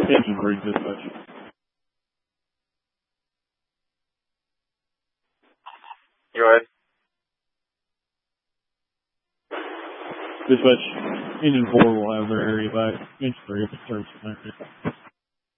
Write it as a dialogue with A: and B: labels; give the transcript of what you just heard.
A: Engine 3 dispatch.
B: Go ahead.
A: Dispatch, Engine 4 will have their area back. Engine 3 if it turns connected.